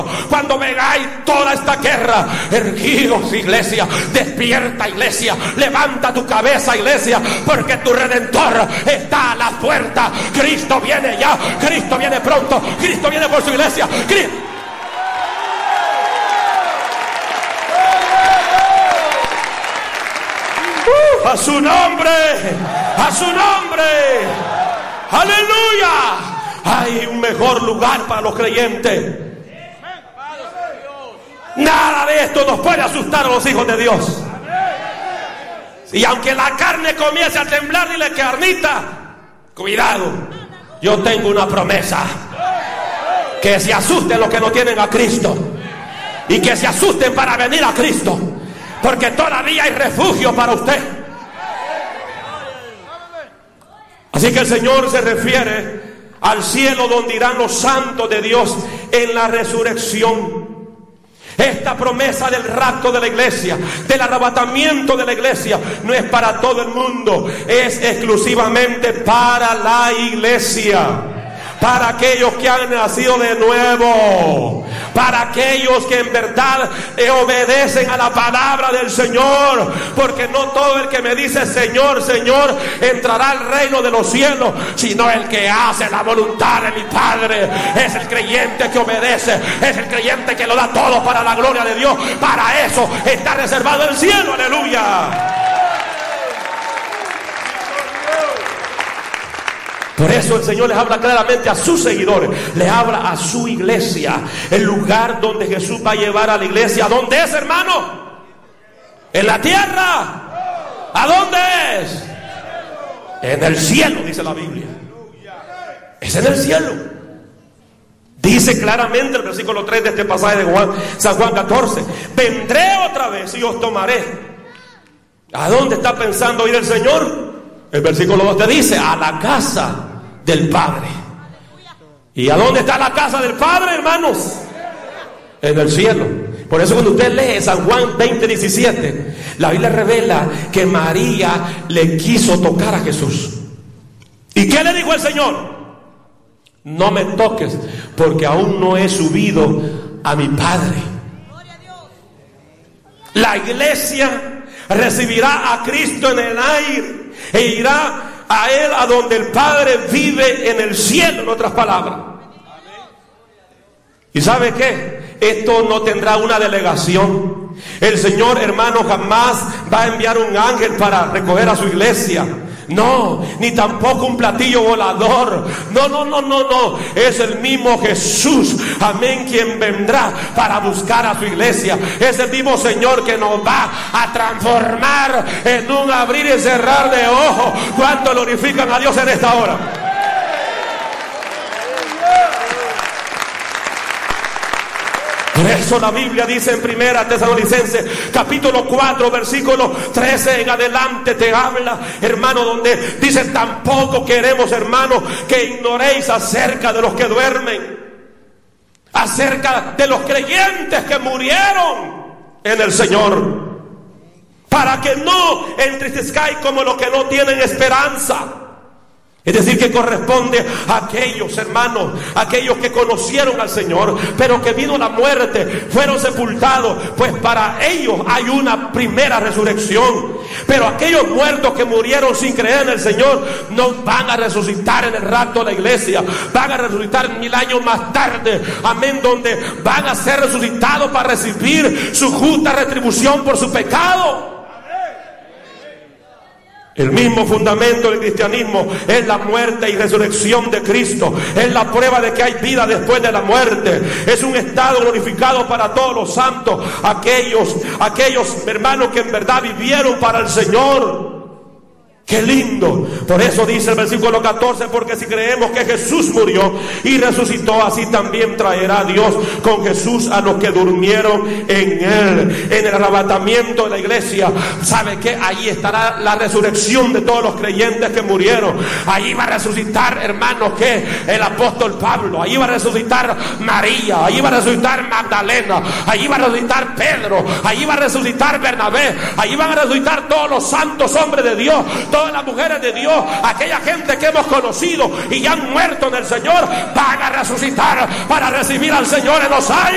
Cuando veáis toda esta guerra, erguíos, iglesia, despierta, iglesia, levanta tu cabeza, iglesia, porque tu Redentor está a la puerta. Cristo viene ya, Cristo viene pronto, Cristo viene por su iglesia. A su nombre, a su nombre, aleluya. Hay un mejor lugar para los creyentes. Nada de esto nos puede asustar a los hijos de Dios. Y aunque la carne comience a temblar, dile: carnita, cuidado, yo tengo una promesa. Que se asusten los que no tienen a Cristo, y que se asusten para venir a Cristo, porque todavía hay refugio para usted. Así que el Señor se refiere al cielo donde irán los santos de Dios en la resurrección. Esta promesa del rapto de la iglesia, del arrebatamiento de la iglesia, no es para todo el mundo, es exclusivamente para la iglesia, para aquellos que han nacido de nuevo, para aquellos que en verdad obedecen a la palabra del Señor, porque no todo el que me dice Señor, Señor entrará al reino de los cielos, sino el que hace la voluntad de mi Padre. Es el creyente que obedece, es el creyente que lo da todo para la gloria de Dios. Para eso está reservado el cielo, aleluya. Por eso el Señor les habla claramente a sus seguidores, les habla a su iglesia, el lugar donde Jesús va a llevar a la iglesia. ¿A dónde es, hermano? ¿En la tierra? ¿A dónde es? En el cielo, dice la Biblia. Es en el cielo. Dice claramente el versículo 3 de este pasaje de San Juan 14: vendré otra vez y os tomaré. ¿A dónde está pensando ir el Señor? El versículo 2 te dice: a la casa del Padre. ¿Y a dónde está la casa del Padre, hermanos? En el cielo. Por eso cuando usted lee San Juan 20:17, la Biblia revela que María le quiso tocar a Jesús. ¿Y qué le dijo el Señor? No me toques, porque aún no he subido a mi Padre. La iglesia recibirá a Cristo en el aire e irá a Él, a donde el Padre vive en el cielo, en otras palabras. ¿Y sabe qué? Esto no tendrá una delegación. El Señor, hermano, jamás va a enviar un ángel para recoger a su iglesia. No, ni tampoco un platillo volador. No. Es el mismo Jesús, amén, quien vendrá para buscar a su iglesia. Es el mismo Señor que nos va a transformar en un abrir y cerrar de ojos. ¿Cuánto glorifican a Dios en esta hora? Por eso la Biblia dice en 1 Tesalonicenses capítulo 4 versículo 13 en adelante, te habla, hermano, donde dice: tampoco queremos, hermano, que ignoréis acerca de los que duermen, acerca de los creyentes que murieron en el Señor, para que no entristezcáis como los que no tienen esperanza. Es decir, que corresponde a aquellos, hermanos, aquellos que conocieron al Señor, pero que vino la muerte, fueron sepultados. Pues para ellos hay una primera resurrección. Pero aquellos muertos que murieron sin creer en el Señor no van a resucitar en el rapto de la iglesia. Van a resucitar 1000 años más tarde, amén, donde van a ser resucitados para recibir su justa retribución por su pecado. El mismo fundamento del cristianismo es la muerte y resurrección de Cristo. Es la prueba de que hay vida después de la muerte. Es un estado glorificado para todos los santos, aquellos hermanos que en verdad vivieron para el Señor. ¡Qué lindo! Por eso dice el versículo 14: porque si creemos que Jesús murió y resucitó, así también traerá Dios con Jesús a los que durmieron en Él. En el arrebatamiento de la iglesia, ¿sabe qué? Ahí estará la resurrección de todos los creyentes que murieron. Ahí va a resucitar, hermanos, que el apóstol Pablo, ahí va a resucitar María, ahí va a resucitar Magdalena, ahí va a resucitar Pedro, ahí va a resucitar Bernabé, ahí van a resucitar todos los santos hombres de Dios, todas las mujeres de Dios, aquella gente que hemos conocido y ya han muerto en el Señor, van a resucitar para recibir al Señor en los aires.